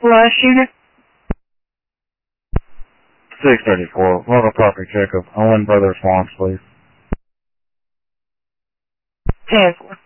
Last unit? 634. Local property checkup. Owen Brothers Swamps, please. 10-4.